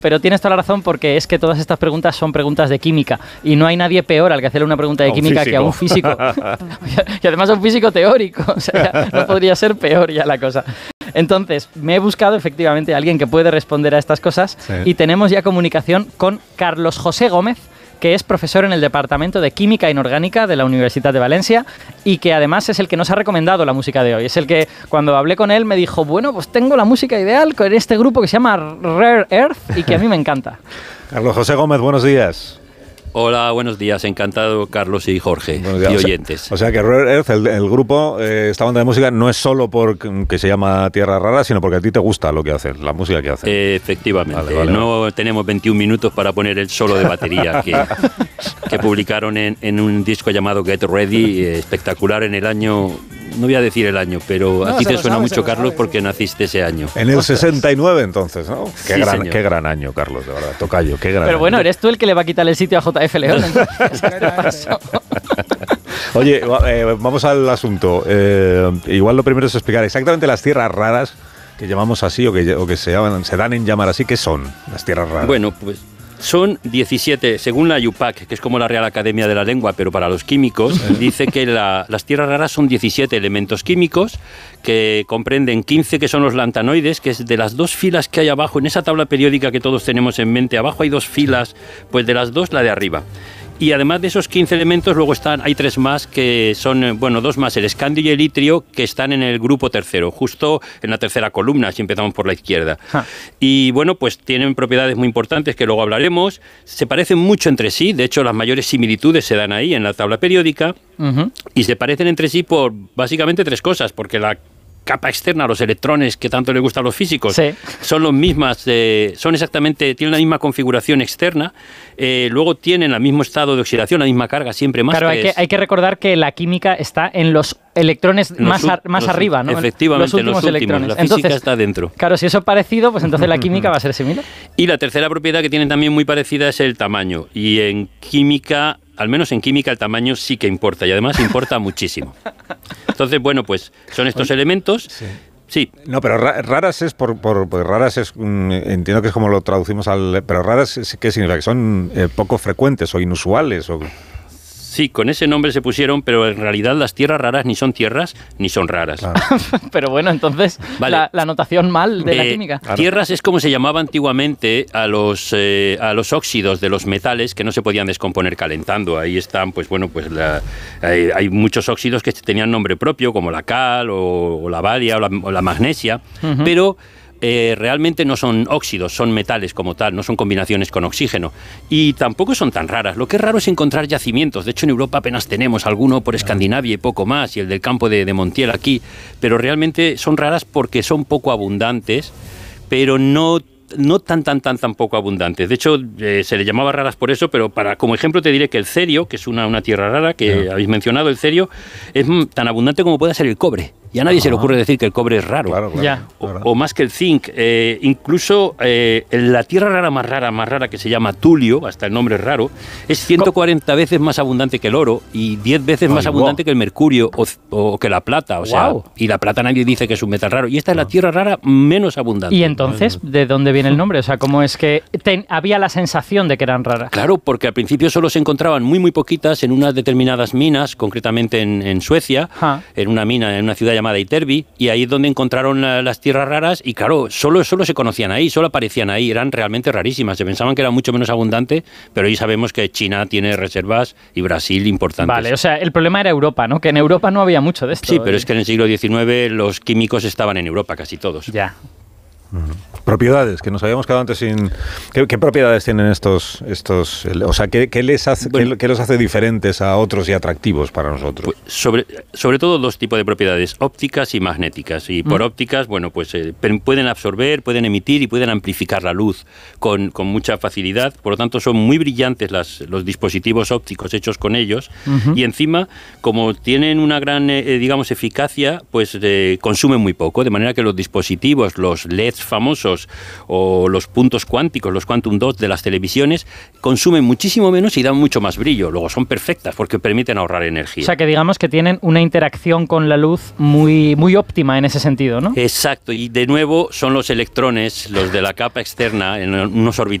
Pero tienes toda la razón, porque es que todas estas preguntas son preguntas de química y no hay nadie peor al que hacerle una pregunta de química que a un físico. Y además a un físico teórico, o sea, no podría ser peor ya la cosa. Entonces, me he buscado efectivamente a alguien que puede responder a estas cosas, sí. Y tenemos ya comunicación con Carlos José Gómez, que es profesor en el Departamento de Química Inorgánica de la Universidad de Valencia y que además es el que nos ha recomendado la música de hoy. Es el que, cuando hablé con él, me dijo, bueno, pues tengo la música ideal con este grupo que se llama Rare Earth y que a mí me encanta. Carlos José Gómez, buenos días. Hola, buenos días, encantado Carlos y Jorge y oyentes. O sea que Rare Earth, el grupo, esta banda de música, no es solo porque se llama Tierra Rara, sino porque a ti te gusta lo que hacen, la música que hacen. Efectivamente, vale. No tenemos 21 minutos para poner el solo de batería que publicaron en un disco llamado Get Ready, espectacular en el año... No voy a decir el año, pero a ti te suena mucho, Carlos, porque naciste ese año. En el 69, entonces, ¿no? Qué gran año, Carlos, de verdad. Tocayo, qué gran año. Pero bueno, eres tú el que le va a quitar el sitio a JF León. Oye, vamos al asunto. Igual lo primero es explicar exactamente las tierras raras que llamamos así o que se dan en llamar así. ¿Qué son las tierras raras? Bueno, pues... Son 17, según la IUPAC, que es como la Real Academia de la Lengua, pero para los químicos, dice que las tierras raras son 17 elementos químicos que comprenden 15 que son los lantanoides, que es de las dos filas que hay abajo, en esa tabla periódica que todos tenemos en mente, abajo hay dos filas, pues de las dos, la de arriba. Y además de esos 15 elementos, luego hay 3 más que son, bueno, 2 más, el escandio y el itrio, que están en el grupo tercero, justo en la tercera columna, si empezamos por la izquierda. Y bueno, pues tienen propiedades muy importantes que luego hablaremos, se parecen mucho entre sí, de hecho las mayores similitudes se dan ahí en la tabla periódica, y se parecen entre sí por básicamente 3 cosas, porque la capa externa, los electrones que tanto les gustan a los físicos, sí. Son los mismas, son exactamente, tienen la misma configuración externa, luego tienen el mismo estado de oxidación, la misma carga, siempre más. Claro, hay que recordar que la química está en los electrones más arriba, ¿no? Efectivamente, los últimos electrones. La física entonces, está dentro. Claro, si eso es parecido, pues entonces la química va a ser similar. Y la tercera propiedad que tienen también muy parecida es el tamaño, y en química... Al menos en química el tamaño sí que importa, y además importa muchísimo. Entonces, bueno, pues son estos elementos. Sí. Sí. No, pero raras es pues raras es entiendo que es como lo traducimos pero raras, ¿qué significa? ¿Que son poco frecuentes o inusuales? Sí, con ese nombre se pusieron, pero en realidad las tierras raras ni son tierras ni son raras. Claro. Pero bueno, entonces vale. la notación mal de la química. Claro. Tierras es como se llamaba antiguamente a los óxidos de los metales que no se podían descomponer calentando. Ahí están, pues bueno, pues hay muchos óxidos que tenían nombre propio, como la cal o la balia o la magnesia, pero... realmente no son óxidos, son metales como tal, no son combinaciones con oxígeno. Y tampoco son tan raras. Lo que es raro es encontrar yacimientos. De hecho, en Europa apenas tenemos alguno por Escandinavia y poco más, y el del campo de Montiel aquí. Pero realmente son raras porque son poco abundantes, pero no tan poco abundantes. De hecho, se le llamaba raras por eso, pero como ejemplo te diré que el cerio, que es una tierra rara que habéis mencionado, el cerio, es tan abundante como puede ser el cobre. Y a nadie se le ocurre decir que el cobre es raro. Claro. O más que el zinc. Incluso la tierra más rara que se llama tulio, hasta el nombre es raro, es 140 veces más abundante que el oro y 10 veces más abundante que el mercurio o que la plata. O sea, y la plata nadie dice que es un metal raro. Y esta es la tierra rara menos abundante. ¿Y entonces de dónde viene el nombre? O sea, ¿cómo es que había la sensación de que eran raras? Claro, porque al principio solo se encontraban muy poquitas en unas determinadas minas, concretamente en Suecia, en una mina, en una ciudad llamada Iterby, y ahí es donde encontraron las tierras raras, y claro, solo se conocían ahí, solo aparecían ahí, eran realmente rarísimas, se pensaban que era mucho menos abundante, pero hoy sabemos que China tiene reservas y Brasil importantes. Vale, o sea, el problema era Europa, ¿no? Que en Europa no había mucho de esto. Sí, pero es que en el siglo XIX los químicos estaban en Europa, casi todos. Ya. Propiedades, que nos habíamos quedado antes sin... ¿Qué propiedades tienen estos o sea, ¿qué los hace diferentes a otros y atractivos para nosotros? Pues sobre todo 2 tipos de propiedades, ópticas y magnéticas. Y por ópticas, bueno, pues pueden absorber, pueden emitir y pueden amplificar la luz con mucha facilidad. Por lo tanto, son muy brillantes los dispositivos ópticos hechos con ellos. Y encima, como tienen una gran, eficacia, pues consumen muy poco. De manera que los dispositivos, los LEDs más famosos o los puntos cuánticos, los quantum dots de las televisiones, consumen muchísimo menos y dan mucho más brillo. Luego son perfectas porque permiten ahorrar energía. O sea, que digamos que tienen una interacción con la luz muy, muy óptima en ese sentido, ¿no? Exacto, y de nuevo son los electrones, los de la capa externa, en unos orbitales